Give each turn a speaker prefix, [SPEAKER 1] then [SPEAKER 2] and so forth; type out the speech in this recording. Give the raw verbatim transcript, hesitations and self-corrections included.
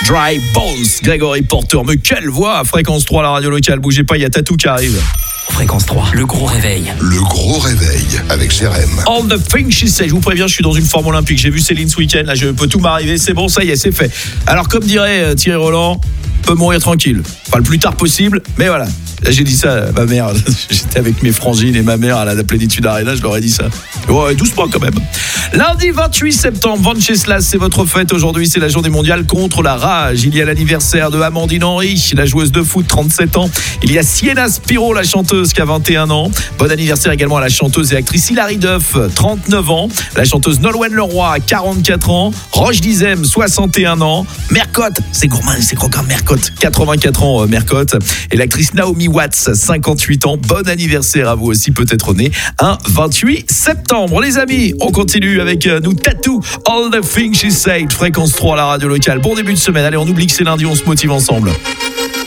[SPEAKER 1] Dry Bones, Gregory Porter. Mais quelle voix à Fréquence trois, la radio locale. Bougez pas, il y a Tatou qui arrive.
[SPEAKER 2] Fréquence trois, le gros réveil.
[SPEAKER 3] Le gros réveil avec Jérém.
[SPEAKER 1] All the things she said. Je vous préviens, je suis dans une forme olympique. J'ai vu Céline ce week-end, là, je peux tout m'arriver. C'est bon, ça y est, c'est fait. Alors, comme dirait Thierry Roland, peut mourir tranquille. Enfin, le plus tard possible, mais voilà. Là, j'ai dit ça à ma mère. J'étais avec mes frangines et ma mère à la plénitude Arena, je leur ai dit ça. Ouais, doucement quand même. Lundi vingt-huit septembre, Venceslas, c'est votre fête. Aujourd'hui, c'est la journée mondiale contre la rage. Il y a l'anniversaire de Amandine Henry, la joueuse de foot, trente-sept ans. Il y a Sienna Spiro, la chanteuse, qui a vingt et un ans. Bon anniversaire également à la chanteuse et actrice Hilary Duff, trente-neuf ans. La chanteuse Nolwenn Leroy, quarante-quatre ans. Roche Dizem, soixante et un ans. Mercotte, c'est gourmand, c'est croquant, Mercotte, quatre-vingt-quatre ans, Mercotte. Et l'actrice Naomi Watts, cinquante-huit ans. Bon anniversaire à vous aussi, peut-être né un vingt-huit septembre. Les amis, on continue avec nous Tatou, All the Things She Said, Fréquence trois, la radio locale. Bon début de semaine, allez, on oublie que c'est lundi, on se motive ensemble.